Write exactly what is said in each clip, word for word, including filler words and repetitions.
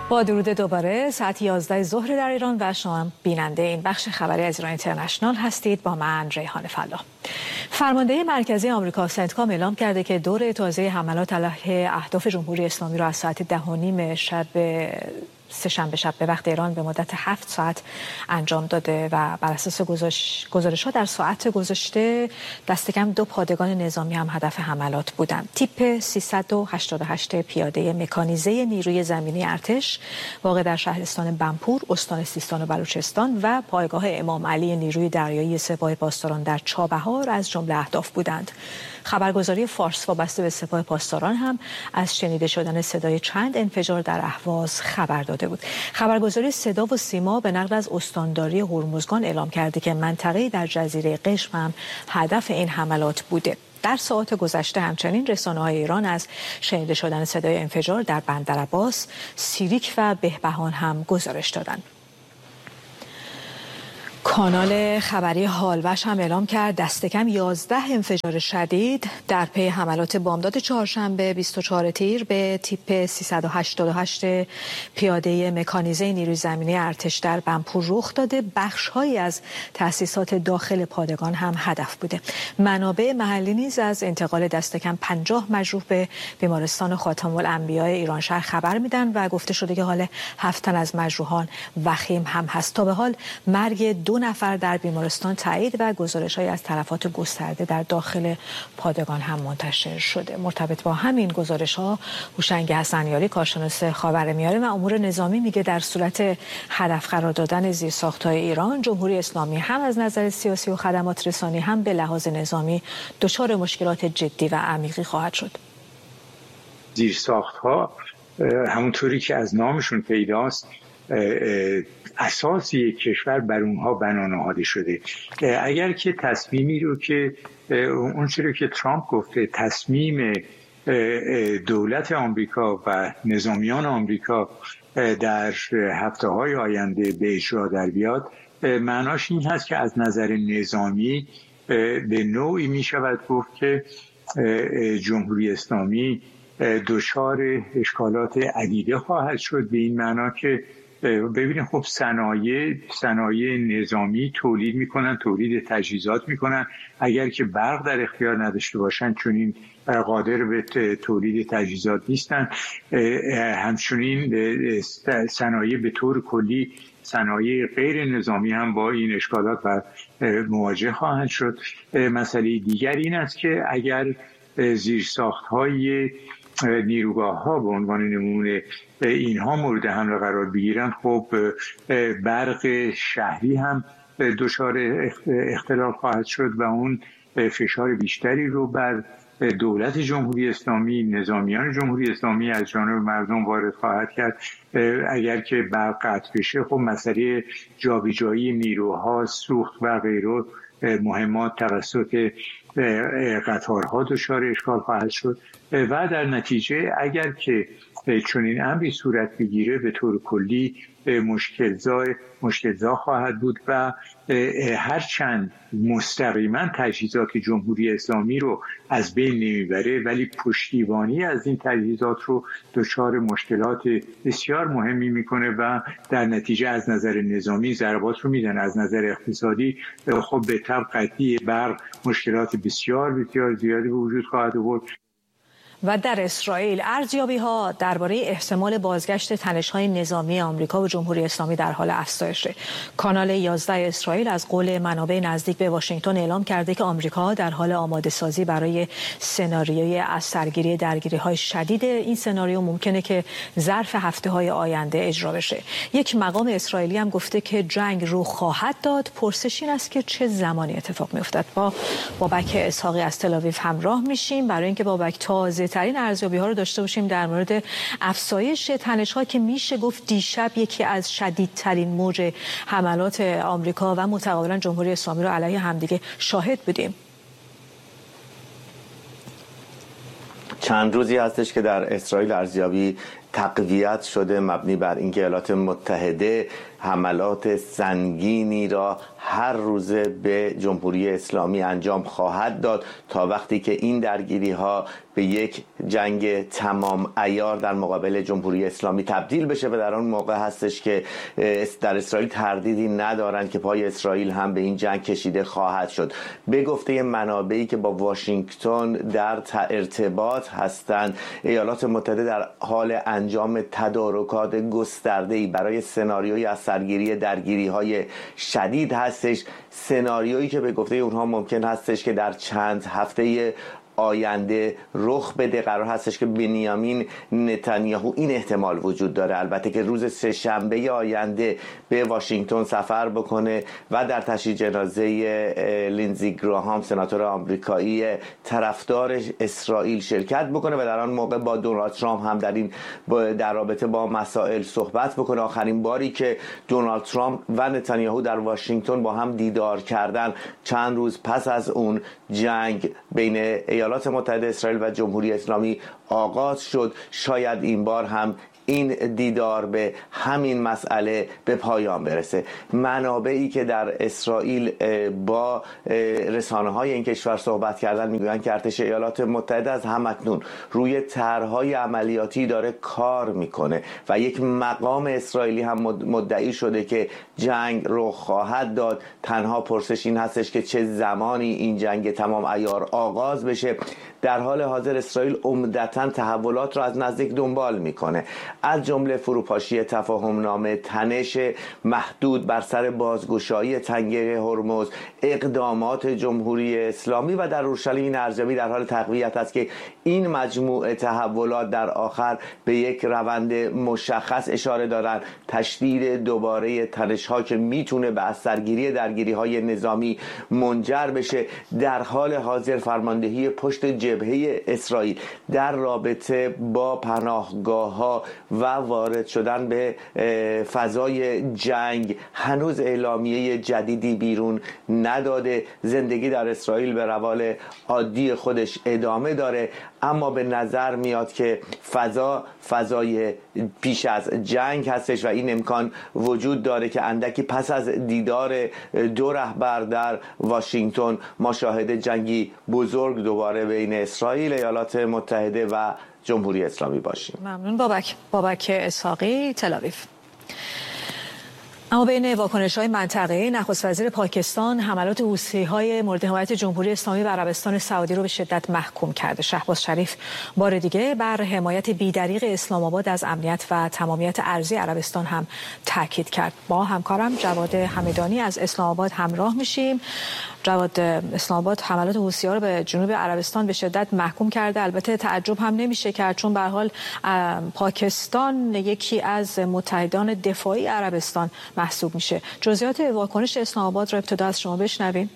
با درود دوباره ساعت یازده ظهر در ایران و شما بیننده این بخش خبری از ایران اینترنشنال هستید با من ریحان فلاح. فرمانده مرکزی آمریکا سنتکام اعلام کرده که دور تازه حملات علیه اهداف جمهوری اسلامی را از ساعت ده و نیم شب سه‌شنبه شب به وقت ایران به مدت هفت ساعت انجام داده و بر اساس گزارش‌ها در ساعت گذشته دست کم دو پادگان نظامی هم هدف حملات بودند. تیپ سیصد و هشتاد و هشت پیاده مکانیزه نیروی زمینی ارتش واقع در شهرستان بنپور، استان سیستان و بلوچستان و پایگاه امام علی نیروی دریایی سپاه پاسداران در چابهار از جمله اهداف بودند. خبرگزاری فارس وابسته به سپاه پاسداران هم از شنیده شدن صدای چند انفجار در اهواز خبر داده بود. خبرگزاری صدا و سیما به نقل از استانداری هرمزگان اعلام کرده که منطقه‌ای در جزیره قشم هم هدف این حملات بوده. در ساعات گذشته همچنین رسانه‌های ایران از شنیده شدن صدای انفجار در بندرعباس، سیریک و بهبهان هم گزارش دادند. کانال خبری هالوش هم اعلام کرد دست کم یازده انفجار شدید در پی حملات بامداد چهارشنبه بیست و چهارم تیر به تیپ سیصد و هشتاد و هشت پیاده مکانیزه نیروی زمینی ارتش در بنپور رخ داده. بخش‌هایی از تأسیسات داخل پادگان هم هدف بوده. منابع محلی نیز از انتقال دست کم پنجاه مجروح به بیمارستان خاتم الانبیاء ایرانشهر خبر میدن و گفته شده که حال هفت تن از مجروحان وخیم هم هست. تا به حال مرگ دو نفر در بیمارستان تایید و گزارش‌های از تلفات گسترده در داخل پادگان هم منتشر شده. مرتبط با همین گزارش‌ها هوشنگ حسنیاری کارشناس خاورمیانه و امور نظامی میگه در صورت هدف قرار دادن زیرساخت‌های ایران، جمهوری اسلامی هم از نظر سیاسی و خدمات رسانی هم به لحاظ نظامی دچار مشکلات جدی و عمیقی خواهد شد. زیرساخت‌ها همونطوری که از نامشون پیداست اساس یک کشور بر اونها بنا نهاده شده. اگر که تصمیمی رو که اون چیزی که ترامپ گفته تصمیم دولت آمریکا و نظامیان آمریکا در هفته‌های آینده به اجرا در بیاد، معناش این هست که از نظر نظامی به نوعی می شود گفت که جمهوری اسلامی دچار اشکالات عدیده خواهد شد، به این معنا که ببینید خب صنایع صنایع نظامی تولید میکنن، تولید تجهیزات میکنن. اگر که برق در اختیار نداشته باشن چنین قادر به تولید تجهیزات نیستن. همچنین صنایع به طور کلی صنایع غیر نظامی هم با این اشکالات و مواجه خواهند شد. مسئله دیگر این است که اگر زیرساخت‌های نیروگاه ها به عنوان نمونه اینها مورد حمله قرار بگیرن، خب برق شهری هم دچار اختلال خواهد شد و اون فشار بیشتری رو بر دولت جمهوری اسلامی، نظامیان جمهوری اسلامی از جانب مردم وارد خواهد کرد. اگر که برق قطع بشه، خب مسئله جابجایی نیروها، سوخت و غیره مهمات توسط قطارها دچار اشکال خواهد شد و در نتیجه اگر که چنین امری صورت بگیره به طور کلی مشکل‌زا مشکل‌زا خواهد بود و هرچند مستقیما تجهیزات جمهوری اسلامی رو از بین نمیبره، ولی پشتیبانی از این تجهیزات رو دچار مشکلات بسیار مهمی میکنه و در نتیجه از نظر نظامی ضربات رو میدن. از نظر اقتصادی خب به طب قطعی برق مشکلات بسیار بسیار زیادی به وجود خواهد آورد. و در اسرائیل ارزیابی‌ها درباره احتمال بازگشت تنش‌های نظامی آمریکا و جمهوری اسلامی در حال افزایشه. کانال یازده اسرائیل از قول منابع نزدیک به واشنگتن اعلام کرده که آمریکا در حال آماده سازی برای سناریوی از سرگیری درگیری‌های شدید. این سناریو ممکنه که ظرف هفته‌های آینده اجرا بشه. یک مقام اسرائیلی هم گفته که جنگ رو خواهد داد. پرسش این است که چه زمانی اتفاق می‌افتد. با بابک اسحاقی از تل‌آویو همراه میشیم برای اینکه بابک تازه ترین ارزیابی ها رو داشته باشیم در مورد افزایش تنش ها که میشه گفت دیشب یکی از شدیدترین موج حملات آمریکا و متقابلا جمهوری اسلامی رو علیه همدیگه شاهد بودیم. چند روزی هستش که در اسرائیل ارزیابی تقویت شده مبنی بر اینکه ایالات متحده حملات سنگینی را هر روزه به جمهوری اسلامی انجام خواهد داد تا وقتی که این درگیری ها به یک جنگ تمام عیار در مقابل جمهوری اسلامی تبدیل بشه و در آن موقع هستش که در اسرائیل تردیدی ندارند که پای اسرائیل هم به این جنگ کشیده خواهد شد. به گفته منابعی که با واشنگتن در ارتباط هستند، ایالات متحده در حال انجام تدارکات گسترده‌ای برای سناریوی از سرگیری درگیری‌های شدید هستش، سناریویی که به گفته اونها ممکن هستش که در چند هفته آینده رخ بده. قرار هستش که بنیامین نتانیاهو، این احتمال وجود داره البته، که روز سه شنبه آینده به واشنگتن سفر بکنه و در تشییع جنازه لینزی گراهام سناتور آمریکایی طرفدار اسرائیل شرکت بکنه و در آن موقع با دونالد ترامپ هم در این در رابطه با مسائل صحبت بکنه. آخرین باری که دونالد ترامپ و نتانیاهو در واشنگتن با هم دیدار کردن چند روز پس از اون جنگ بین ایالات متحده اسرائیل و جمهوری اسلامی آغاز شد. شاید این بار هم این دیدار به همین مسئله به پایان برسه. منابعی که در اسرائیل با رسانه‌های این کشور صحبت کردن میگویند که ارتش ایالات متحده از همکنون روی طرح‌های عملیاتی داره کار میکنه و یک مقام اسرائیلی هم مدعی شده که جنگ رو خواهد داد. تنها پرسش این هستش که چه زمانی این جنگ تمام عیار آغاز بشه. در حال حاضر اسرائیل عمدتاً تحولات را از نزدیک دنبال میکنه، از جمله فروپاشی تفاهمنامه، تنش محدود بر سر بازگشایی تنگه هرمز، اقدامات جمهوری اسلامی و در اورشلیم ارجبی در حال تقویت است که این مجموعه تحولات در آخر به یک روند مشخص اشاره دارند، تشدید دوباره تنش‌ها که میتونه به سرگیری درگیری‌های نظامی منجر بشه. در حال حاضر فرماندهی پشت جبهه اسرائیل در رابطه با پناهگاه‌ها و وارد شدن به فضای جنگ هنوز اعلامیه جدیدی بیرون نداده. زندگی در اسرائیل به روال عادی خودش ادامه داره، اما به نظر میاد که فضا فضای پیش از جنگ هستش و این امکان وجود داره که اندکی پس از دیدار دو رهبر در واشنگتن ما شاهد جنگی بزرگ دوباره بین اسرائیل، ایالات متحده و جمهوری اسلامی باشیم. ممنون. بابک بابک اسحاقی، تل‌آویو. اما بین واکنش‌های منطقه‌ای، نخست وزیر پاکستان حملات حوثی‌های مورد حمایت جمهوری اسلامی و عربستان سعودی رو به شدت محکوم کرده. شهباز شریف بار دیگه بر حمایت بی‌دریغ اسلام آباد از امنیت و تمامیت ارضی عربستان هم تاکید کرد. با همکارم جواد حمیدانی از اسلام آباد همراه میشیم. جواد، اسلام آباد حملات حوثی‌ها رو به جنوب عربستان به شدت محکوم کرده. البته تعجب هم نمیشه کرد چون به هر حال پاکستان یکی از متحدان دفاعی عربستان محسوب میشه. جزئیات واکنش اسلام آباد رو ابتدا از شما بشنویم.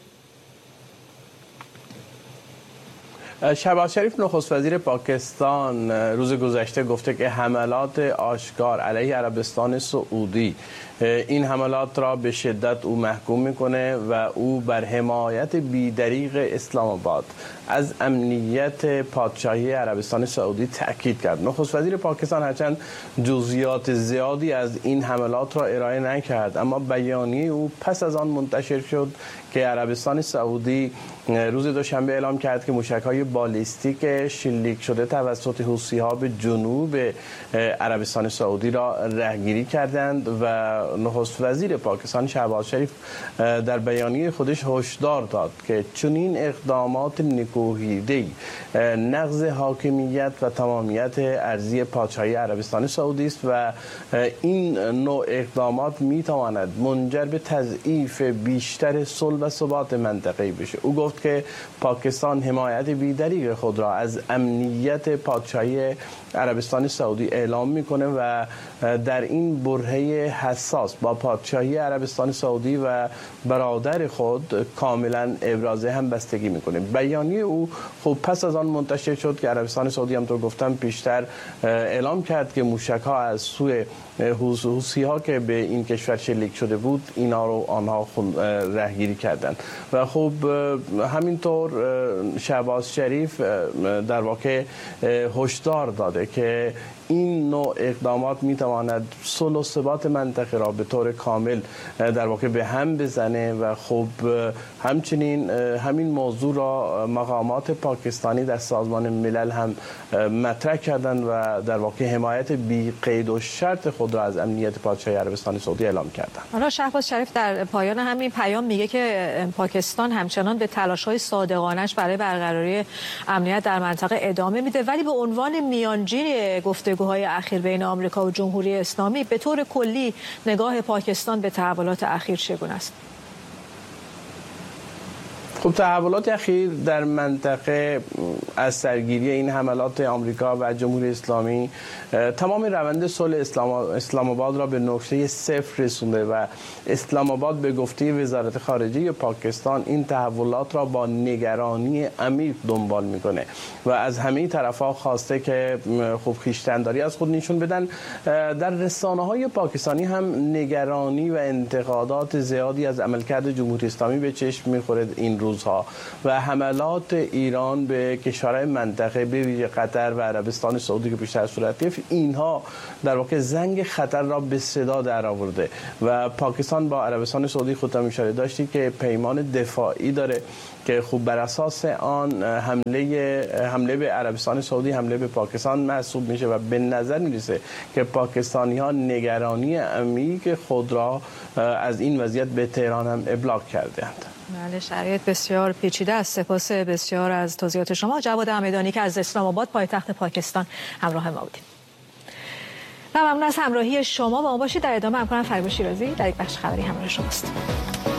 شهباز شریف نخست وزیر پاکستان روز گذشته گفته که حملات آشکار علیه عربستان سعودی، این حملات را به شدت او محکوم میکنه و او بر حمایت بی‌دریغ اسلام آباد از امنیت پادشاهی عربستان سعودی تاکید کرد. نخست وزیر پاکستان هرچند جزئیات زیادی از این حملات را ارائه نکرد، اما بیانیه او پس از آن منتشر شد که عربستان سعودی روز دوشنبه اعلام کرد که موشک‌های بالیستیک شلیک شده توسط حوثی‌ها به جنوب عربستان سعودی را رهگیری کردند و نخست وزیر پاکستان شهباز شریف در بیانیه خودش هشدار داد که چنین اقدامات نکوهیده‌ای نقض حاکمیت و تمامیت ارضی پادشاهی عربستان سعودی است و این نوع اقدامات می‌تواند منجر به تضعیف بیشتر صلح و ثبات منطقه‌ای بشه. او گفت که پاکستان حمایت بی‌دریغ خود را از امنیت پادشاهی عربستان سعودی اعلام میکنه و در این برهه حساس با پادشاهی عربستان سعودی و برادر خود کاملا ابراز همبستگی میکنه. بیانیه او خب پس از آن منتشر شد که عربستان سعودی هم طور گفتم پیشتر اعلام کرد که موشک‌ها از سوی حوثی‌ها که به این کشور شلیک شده بود اینا رو آنها رهگیری کردند و خب همینطور شهباز شریف در واقع هشدار داده که این نوع اقدامات میتواند صلح و ثبات منطقه را به طور کامل در واقع به هم بزنه و خب همچنین همین موضوع را مقامات پاکستانی در سازمان ملل هم مطرح کردن و در واقع حمایت بی قید و شرط خود را از امنیت پادشاهی عربستان سعودی اعلام کردند. حالا شهباز شریف در پایان همین پیام میگه که پاکستان همچنان به تلاش‌های صادقانه‌اش برای برقراری امنیت در منطقه ادامه میده، ولی به عنوان میانجی گفتگوهای اخیر بین آمریکا و جمهوری اسلامی به طور کلی نگاه پاکستان به تحولات اخیر چگونه است؟ خب تحولات اخیر در منطقه از سرگیری این حملات آمریکا و جمهوری اسلامی تمام روند صلح اسلام اسلام آباد را به نقطه صفر رسونده و اسلام آباد به گفته وزارت خارجه پاکستان این تحولات را با نگرانی عمیق دنبال میکنه و از همه طرف‌ها خواسته که خوب خویشتن‌داری از خود نشون بدن. در رسانه‌های پاکستانی هم نگرانی و انتقادات زیادی از عملکرد جمهوری اسلامی به چشم می‌خورد این روزها و حملات ایران به کشورهای منطقه به ویژه قطر و عربستان سعودی که بیشتر صورت گرفت، اینها در واقع زنگ خطر را به صدا در آورده و پاکستان با عربستان سعودی خودم اشاره داشتی که پیمان دفاعی داره که خوب بر اساس آن حمله حمله به عربستان سعودی حمله به پاکستان محسوب میشه و به نظر میرسه که پاکستانی ها نگرانی عمیق خود را از این وضعیت به تهران هم ابلاغ کردند. بله، شرایط بسیار پیچیده است. سپاس بسیار از توضیحات شما. جواد همدانی که از اسلام آباد پایتخت پاکستان همراه ما بودیم. ممنون از همراهی شما. با ما باشید. در ادامه همکارم فریبا شیرازی در یک بخش خبری همراه شماست.